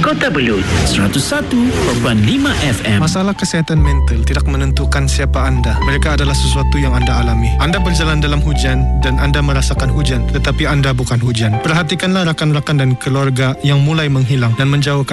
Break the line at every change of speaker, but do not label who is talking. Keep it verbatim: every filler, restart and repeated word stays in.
Kota Belud seratus satu perpuluhan lima F M.
Masalah kesihatan mental tidak menentukan siapa anda. Mereka adalah sesuatu yang anda alami. Anda berjalan dalam hujan dan anda merasakan hujan, tetapi anda bukan hujan. Perhatikanlah rakan-rakan dan keluarga yang mulai menghilang dan menjauhkan